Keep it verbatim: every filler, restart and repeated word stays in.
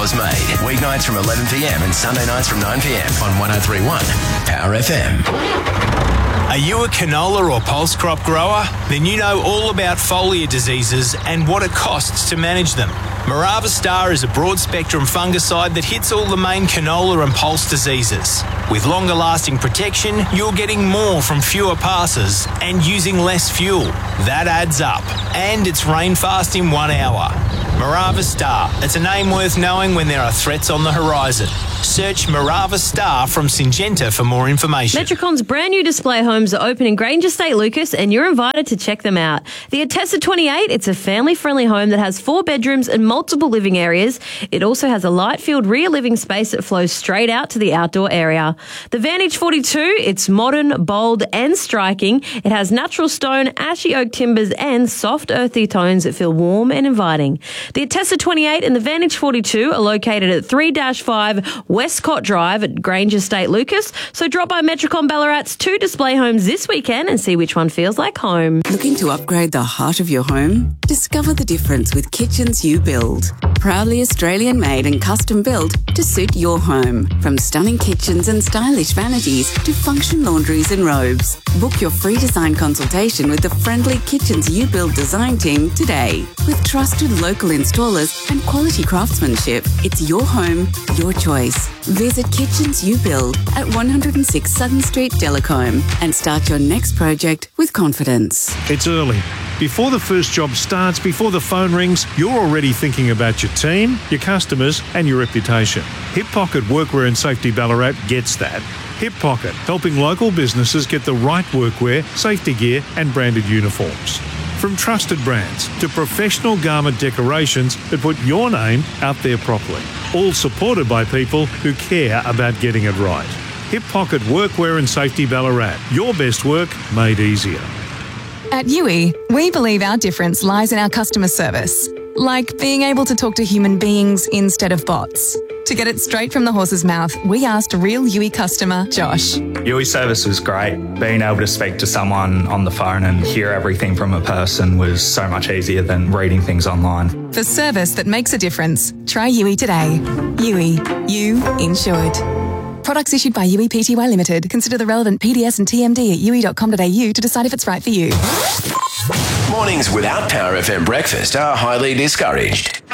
Mel's Made. Weeknights from eleven p m and Sunday nights from nine p m on one oh three point one Power F M. Are you a canola or pulse crop grower? Then you know all about foliar diseases and what it costs to manage them. Morava Star is a broad-spectrum fungicide that hits all the main canola and pulse diseases. With longer-lasting protection, you're getting more from fewer passes and using less fuel. That adds up. And it's rain-fast in one hour. Morava Star. It's a name worth knowing when there are threats on the horizon. Search Morava Star from Syngenta for more information. Metrocon's brand new display homes are open in Grange Estate Lucas, and you're invited to check them out. The Atessa twenty-eight, it's a family-friendly home that has four bedrooms and multiple living areas. It also has a light-filled rear living space that flows straight out to the outdoor area. The Vantage forty-two, it's modern, bold and striking. It has natural stone, ashy oak timbers and soft earthy tones that feel warm and inviting. The Atessa twenty-eight and the Vantage forty-two are located at three dash five Westcott Drive at Grange Estate Lucas. So drop by Metrocon Ballarat's two display homes this weekend and see which one feels like home. Looking to upgrade the heart of your home? Discover the difference with Kitchens You Build. Proudly Australian made and custom built to suit your home. From stunning kitchens and stylish vanities to function laundries and robes. Book your free design consultation with the friendly Kitchens You Build design team today. With trusted local installers and quality craftsmanship, it's your home, your choice. Visit Kitchens You Build at one oh six Southern Street, Delacombe, and start your next project with confidence. It's early. Before the first job starts, before the phone rings, you're already thinking about your team, your customers and your reputation. Hip Pocket Workwear and Safety Ballarat gets that. Hip Pocket, helping local businesses get the right workwear, safety gear and branded uniforms. From trusted brands to professional garment decorations that put your name out there properly. All supported by people who care about getting it right. Hip Pocket Workwear and Safety Ballarat. Your best work made easier. At U I, we believe our difference lies in our customer service. Like being able to talk to human beings instead of bots. To get it straight from the horse's mouth, we asked real U I customer Josh. U I service was great. Being able to speak to someone on the phone and hear everything from a person was so much easier than reading things online. For service that makes a difference, try U I today. U I, you insured. Products issued by U I Pty Limited. Consider the relevant P D S and T M D at u i dot com dot a u to decide if it's right for you. Mornings without Power F M breakfast are highly discouraged.